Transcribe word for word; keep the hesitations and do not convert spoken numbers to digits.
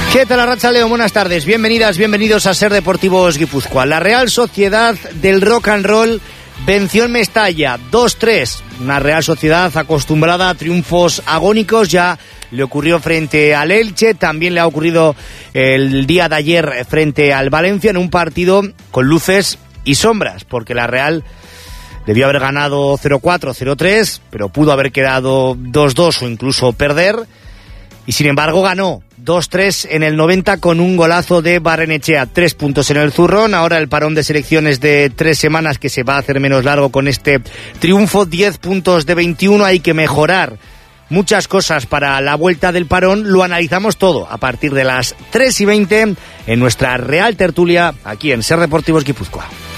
¿Qué tal, Arratsaldeon? Buenas tardes, bienvenidas, bienvenidos a Ser Deportivos Guipúzcoa. La Real Sociedad del Rock and Roll venció en Mestalla dos tres, una Real Sociedad acostumbrada a triunfos agónicos. Ya le ocurrió frente al Elche, también le ha ocurrido el día de ayer frente al Valencia, en un partido con luces y sombras, porque la Real debió haber ganado cero cuatro, cero tres, pero pudo haber quedado dos dos o incluso perder, y sin embargo ganó dos tres en el noventa con un golazo de Barrenechea. Tres puntos en el zurrón. Ahora el parón de selecciones de tres semanas, que se va a hacer menos largo con este triunfo. Diez puntos de veintiuno. Hay que mejorar muchas cosas para la vuelta del parón. Lo analizamos todo a partir de las tres y veinte en nuestra Real Tertulia aquí en Ser Deportivos Guipúzcoa.